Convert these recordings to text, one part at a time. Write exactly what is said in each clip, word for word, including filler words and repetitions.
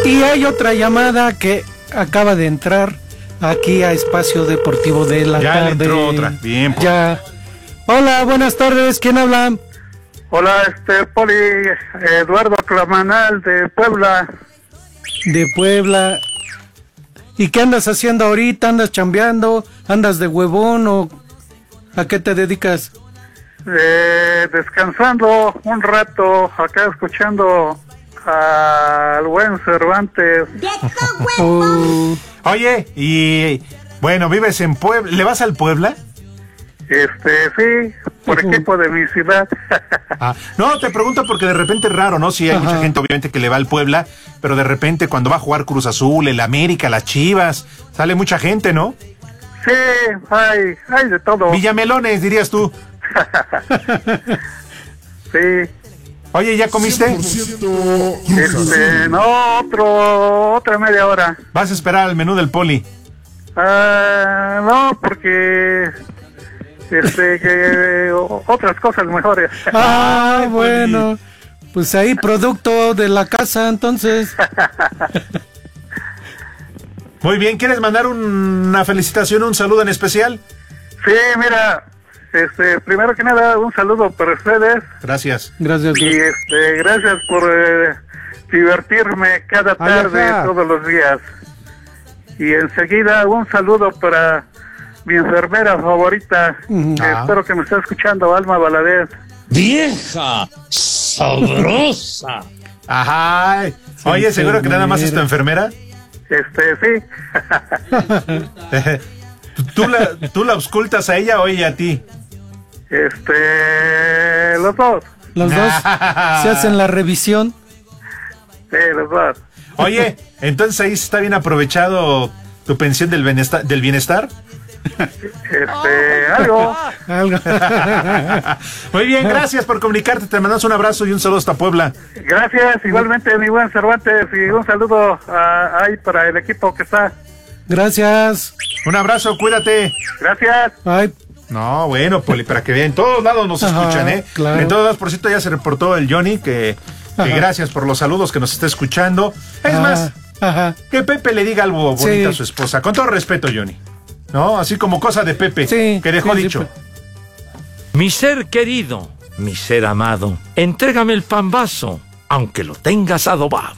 Y hay otra llamada que acaba de entrar aquí a Espacio Deportivo de la ya Tarde. Ya entró otra, bien. Poli. Ya. Hola, buenas tardes, ¿quién habla? Hola, este, Poli, Eduardo Clamanal de Puebla. De Puebla. ¿Y qué andas haciendo ahorita? ¿Andas chambeando? ¿Andas de huevón o a qué te dedicas? Eh, descansando un rato, acá escuchando al buen Cervantes. Oh. Oye, y bueno, vives en Puebla, ¿le vas al Puebla? Este, sí, por uh-huh. equipo de mi ciudad. Ah, no, te pregunto porque de repente es raro, ¿no? Sí, hay Ajá. mucha gente obviamente que le va al Puebla, pero de repente cuando va a jugar Cruz Azul, el América, las Chivas, sale mucha gente, ¿no? Sí, hay, hay de todo. Villamelones, dirías tú. Sí. Oye, ¿ya comiste? Este, no, otro, otra media hora. ¿Vas a esperar al menú del Poli? Uh, no, porque este que otras cosas mejores. Ah, bueno, pues ahí producto de la casa, entonces. Muy bien, ¿quieres mandar un, una felicitación, un saludo en especial? Sí, mira, este, primero que nada, un saludo para ustedes. Gracias. Gracias. Y este, gracias por eh, divertirme cada tarde, Ay, todos los días. Y enseguida, un saludo para mi enfermera favorita, uh-huh. que ah. espero que me esté escuchando, Alma Valadez. ¡Vieja! ¡Sabrosa! Ajá. Oye, ¿seguro que nada más es tu enfermera? Este, sí. ¿Tú, la, ¿Tú la auscultas a ella o ella a ti? Este, los dos. Los dos se hacen la revisión. Sí, los dos. Oye, entonces ahí está bien aprovechado tu pensión del bienestar. ¿Del bienestar? Este, algo. algo. Muy bien, gracias por comunicarte. Te mandamos un abrazo y un saludo hasta Puebla. Gracias, igualmente, mi buen Cervantes. Y un saludo a, ahí para el equipo que está. Gracias. Un abrazo, cuídate. Gracias. Ay. No, bueno, Poli, para que vean, en todos lados nos Ajá, escuchan, ¿eh? Claro. En todos lados, por cierto, ya se reportó el Johnny, que, que gracias por los saludos que nos está escuchando. Es Ajá. más, Ajá. que Pepe le diga algo bonito sí. a su esposa. Con todo respeto, Johnny. ¿No? Así como cosa de Pepe, sí, que dejó sí, dicho. Sí, mi ser querido, mi ser amado, entrégame el pan vaso, aunque lo tengas adobado.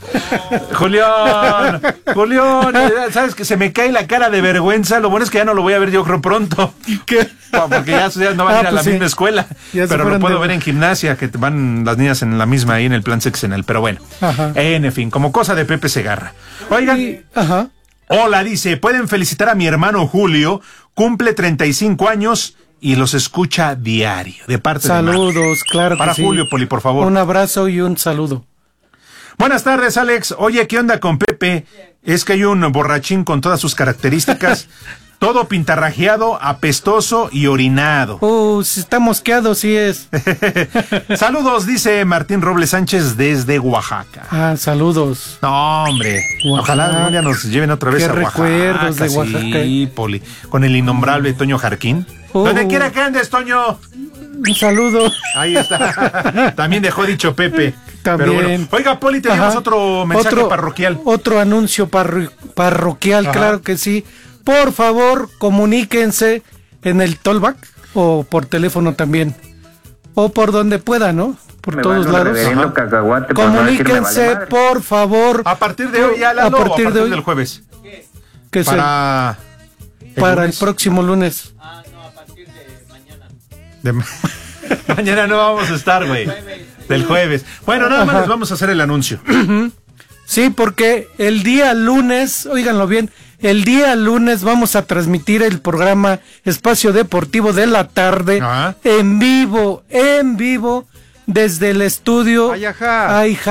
Julián, Julián, sabes que se me cae la cara de vergüenza. Lo bueno es que ya no lo voy a ver yo creo pronto. ¿Qué? Porque ya, ya no van ah, a ir a pues la sí. misma escuela. Ya pero lo puedo de... ver en gimnasia, que van las niñas en la misma ahí en el plan seccional. Pero bueno, Ajá. en fin, como cosa de Pepe Segarra. Oigan, y... Ajá. Hola, dice, pueden felicitar a mi hermano Julio, cumple treinta y cinco años y los escucha diario, de parte Saludos, de Saludos, claro Para que sí. Julio, Poli, por favor. Un abrazo y un saludo. Buenas tardes, Alex. Oye, ¿qué onda con Pepe? Es que hay un borrachín con todas sus características, todo pintarrajeado, apestoso y orinado. Uh, si está mosqueado, sí es. Saludos, dice Martín Robles Sánchez desde Oaxaca. Ah, saludos. No, hombre. Oaxaca. Ojalá algún día nos lleven otra vez Qué a Oaxaca. recuerdos de Oaxaca. Sí, Poli. Con el innombrable Toño Jarquín. Uh, Donde quiera que andes, Toño. Un saludo. Ahí está. También dejó dicho Pepe. También. Pero bueno. Oiga, Poli, tenemos Ajá. otro mensaje otro, parroquial. Otro anuncio parro parroquial, Ajá. claro que sí. Por favor, comuníquense en el tollback o por teléfono también. O por donde pueda, ¿no? Por Me todos lados. Comuníquense, no por favor. A partir de hoy, ya la a partir, a partir de hoy, del jueves. ¿Qué Para el, para el próximo lunes. Ah, no, a partir de mañana. De ma mañana no vamos a estar, güey. Del jueves. Bueno, nada más les vamos a hacer el anuncio. Sí, porque el día lunes, óiganlo bien, el día lunes vamos a transmitir el programa Espacio Deportivo de la Tarde Ajá. en vivo, en vivo, desde el estudio Ayaja.